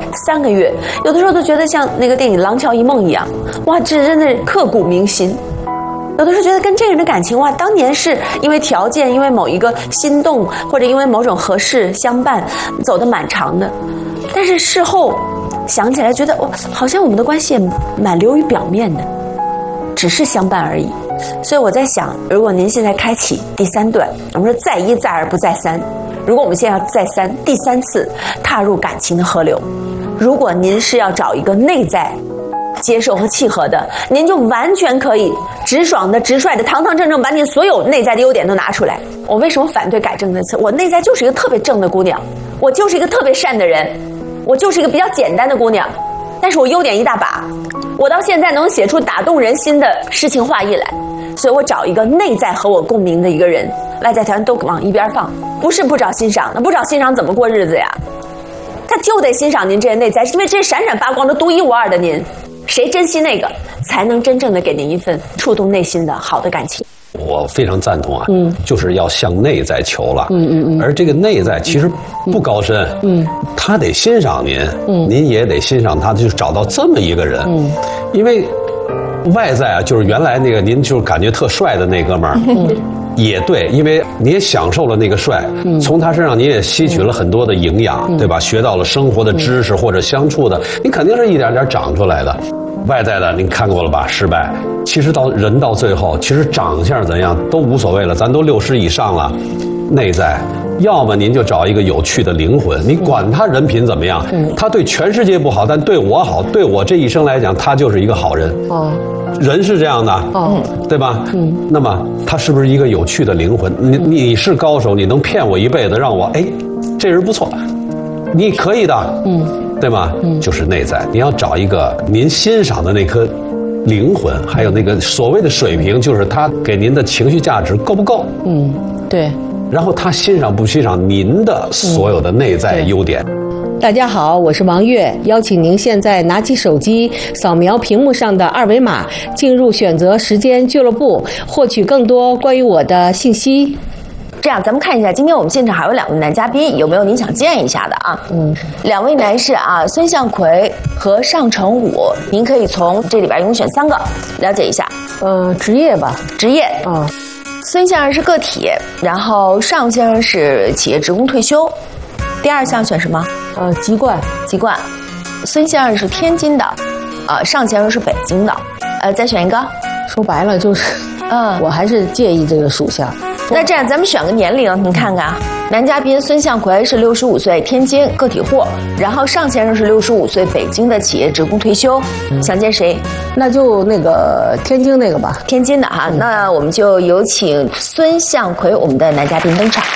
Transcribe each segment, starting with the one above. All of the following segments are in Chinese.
3个月，有的时候都觉得像那个电影《廊桥遗梦》一样，哇，这真的刻骨铭心。有的时候觉得跟这个人的感情，哇，当年是因为条件，因为某一个心动，或者因为某种合适相伴，走得蛮长的。但是事后想起来，觉得好像我们的关系也蛮流于表面的，只是相伴而已。所以我在想，如果您现在开启第3段，我们说再一再二不再三，如果我们现在要再三第3次踏入感情的河流，如果您是要找一个内在接受和契合的，您就完全可以直爽的、直率的、堂堂正正把你所有内在的优点都拿出来。我为什么反对改正那次？我内在就是一个特别正的姑娘，我就是一个特别善的人，我就是一个比较简单的姑娘，但是我优点一大把，我到现在能写出打动人心的诗情画意来。所以我找一个内在和我共鸣的一个人，外在条件都往一边放，不是不找欣赏，那不找欣赏怎么过日子呀？他就得欣赏您这些内在，因为这闪闪发光的独一无二的您，谁珍惜那个，才能真正的给您一份触动内心的好的感情。 我非常赞同啊，就是要向内在求了，而这个内在其实不高深，他得欣赏您，您也得欣赏他，就是找到这么一个人，因为外在啊，就是原来那个您就是感觉特帅的那哥们儿，也对，因为你也享受了那个帅，从他身上你也吸取了很多的营养，对吧？学到了生活的知识或者相处的，你肯定是一点点长出来的。外在的您看过了吧？失败，其实人到最后，其实长相怎样都无所谓了，咱都60以上了，内在。要么您就找一个有趣的灵魂，你管他人品怎么样，他对全世界不好，但对我好，对我这一生来讲，他就是一个好人。人是这样的，对吧？那么他是不是一个有趣的灵魂？你是高手，你能骗我一辈子，让我这人不错，你可以的，对吗？就是内在，你要找一个您欣赏的那颗灵魂，还有那个所谓的水平，就是他给您的情绪价值够不够？ 对。 然后他欣赏不欣赏您的所有的内在优点。 大家好，我是王悦，邀请您现在拿起手机，扫描屏幕上的2维码，进入选择时间俱乐部，获取更多关于我的信息。 这样，咱们看一下，今天我们现场还有2位男嘉宾，有没有您想见一下的啊？2位男士啊，孙向奎和尚成武，您可以从这里边一共选3个，了解一下。 职业吧， 职业。孙先生是个体，然后尚先生是企业职工退休。第2项选什么？ 籍贯。 籍贯。孙先生是天津的，尚先生是北京的。再选一个。 说白了就是，我还是介意这个属相。 那这样咱们选个年龄，你看看，男嘉宾孙向奎是65岁，天津个体户，然后尚先生是65岁，北京的企业职工退休。想见谁？ 那就那个天津那个吧。 天津的哈，那我们就有请孙向奎，我们的男嘉宾登场。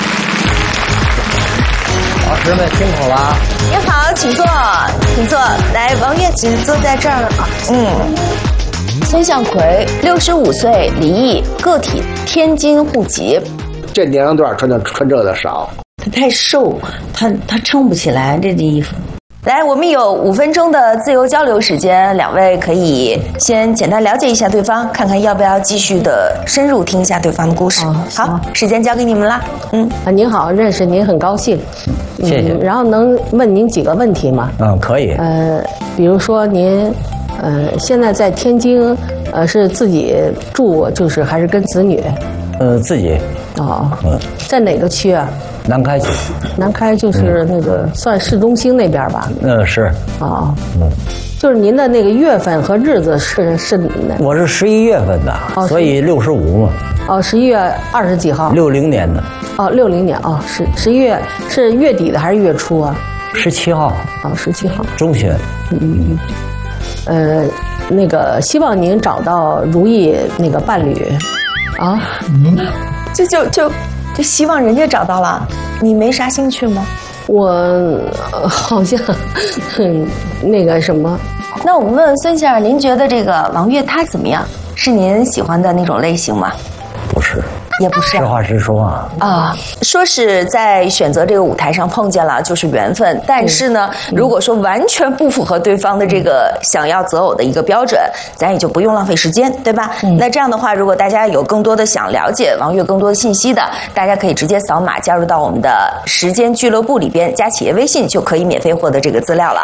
老师们辛苦了。 您好，请坐，请坐。来，王悦，请坐在这儿啊。孙向奎65岁，离异，个体，天津户籍。 这年龄段穿这的少。 他太瘦，他撑不起来这衣服。 来，我们有5分钟的自由交流时间，2位可以先简单了解一下对方，看看要不要继续的深入听一下对方的故事。好，时间交给你们啦。 您好，认识您很高兴。 谢谢。 然后能问您几个问题吗？ 可以。 比如说您。现在在天津，是自己住，就是还是跟子女？ 自己。 在哪个区啊？ 南开区。 南开就是那个算市中心那边吧？ 是。 就是您的那个月份和日子是哪？ 我是11月份的，所以65嘛。 11月20几号 ？60年的。 60年11月是月底的还是月初啊 ？17号。 17号。 中学。 那个希望您找到如意那个伴侣， 就希望人家找到了，你没啥兴趣吗？ 我好像那个什么。 那我们问问孙先生，您觉得这个王悦他怎么样？是您喜欢的那种类型吗？ 不是。 也不是， 实话实说说是在选择这个舞台上碰见了就是缘分，但是呢，如果说完全不符合对方的这个想要择偶的一个标准，咱也就不用浪费时间，对吧？那这样的话，如果大家有更多的想了解王悦更多的信息的，大家可以直接扫码加入到我们的时间俱乐部里边，加企业微信就可以免费获得这个资料了。